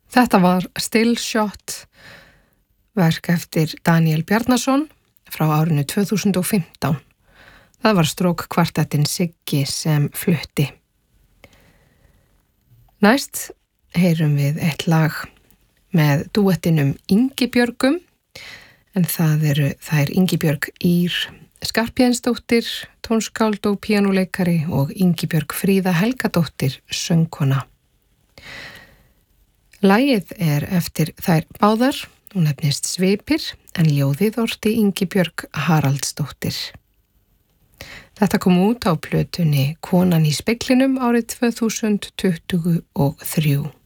Þetta var Still Shot, verk eftir Daniel Bjarnason frá árinu 2015. Það var strókkvartettinn Siggi sem flutti. Næst heyrum við eitt lag með dúettinum Ingibjörgum, en það eru þær Ingibjörg Ýr Skarphéðinsdóttir, tónskáld og píanóleikari og Ingibjörg Fríða Helgadóttir, söngkona. Lagið er eftir þær báðar, hún nefnist Svipir, en ljóðið orti Ingibjörg Haraldsdóttir. Þetta kom út á plötunni Konan í speglinum árið 2023.